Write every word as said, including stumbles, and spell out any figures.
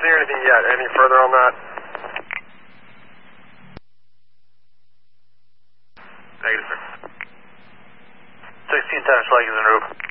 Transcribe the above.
can't hear anything yet. Any further on that? Negative, sir. sixteen times flag is en route.